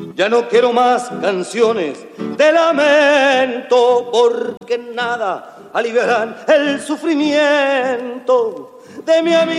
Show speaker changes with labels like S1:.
S1: Ya no quiero más canciones de lamento, porque nada aliviarán el sufrimiento de mi amigo.